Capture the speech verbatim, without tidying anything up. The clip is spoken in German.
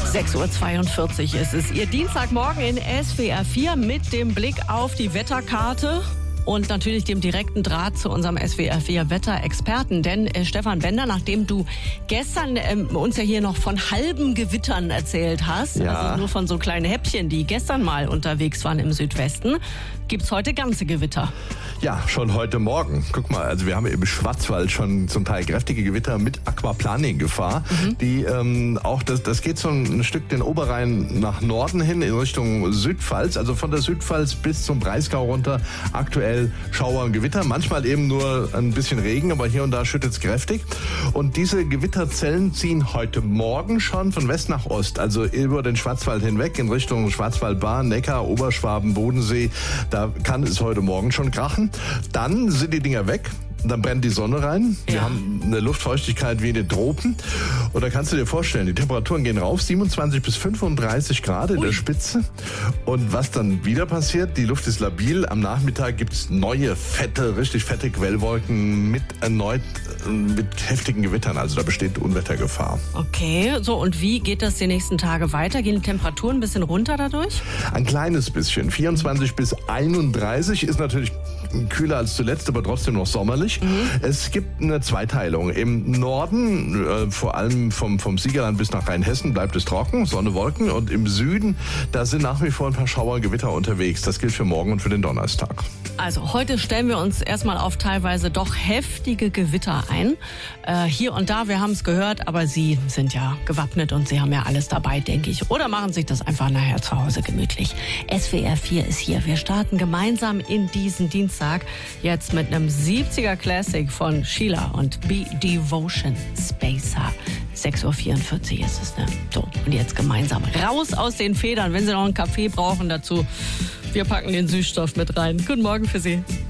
sechs Uhr zweiundvierzig ist es. Ihr Dienstagmorgen in S W R vier mit dem Blick auf die Wetterkarte. Und natürlich dem direkten Draht zu unserem S W R vier Wetterexperten. Denn äh, Stefan Bender, nachdem du gestern ähm, uns ja hier noch von halben Gewittern erzählt hast, ja. also nur von so kleinen Häppchen, die gestern mal unterwegs waren im Südwesten, gibt's heute ganze Gewitter. Ja, schon heute Morgen. Guck mal, also wir haben im Schwarzwald schon zum Teil kräftige Gewitter mit Aquaplaning-Gefahr. Mhm. Die ähm, auch das, das geht so ein Stück den Oberrhein nach Norden hin in Richtung Südpfalz, also von der Südpfalz bis zum Breisgau runter. Aktuell Schauer und Gewitter, manchmal eben nur ein bisschen Regen, aber hier und da schüttet es kräftig. Und diese Gewitterzellen ziehen heute Morgen schon von West nach Ost, also über den Schwarzwald hinweg in Richtung Schwarzwaldbahn, Neckar, Oberschwaben, Bodensee. Da kann es heute Morgen schon krachen. Dann sind die Dinger weg. Dann brennt die Sonne rein. Wir ja. haben eine Luftfeuchtigkeit wie in den Tropen. Und da kannst du dir vorstellen, die Temperaturen gehen rauf, siebenundzwanzig bis fünfunddreißig Grad in Ui. der Spitze. Und was dann wieder passiert, die Luft ist labil. Am Nachmittag gibt's neue, fette, richtig fette Quellwolken mit erneut mit heftigen Gewittern. Also da besteht Unwettergefahr. Okay, so und wie geht das die nächsten Tage weiter? Gehen die Temperaturen ein bisschen runter dadurch? Ein kleines bisschen. vierundzwanzig bis einunddreißig ist natürlich kühler als zuletzt, aber trotzdem noch sommerlich. Mhm. Es gibt eine Zweiteilung. Im Norden, äh, vor allem vom, vom Siegerland bis nach Rheinhessen, bleibt es trocken, Sonne, Wolken. Und im Süden, da sind nach wie vor ein paar Schauer und Gewitter unterwegs. Das gilt für morgen und für den Donnerstag. Also heute stellen wir uns erstmal auf teilweise doch heftige Gewitter ein. Äh, hier und da, wir haben es gehört, aber Sie sind ja gewappnet und Sie haben ja alles dabei, denke ich. Oder machen sich das einfach nachher zu Hause gemütlich. S W R vier ist hier. Wir starten gemeinsam in diesen Dienstag. Jetzt mit einem siebziger Classic von Sheila und Be Devotion Spacer. sechs Uhr vierundvierzig ist es, ne? So, und jetzt gemeinsam raus aus den Federn. Wenn Sie noch einen Kaffee brauchen dazu, wir packen den Süßstoff mit rein. Guten Morgen für Sie.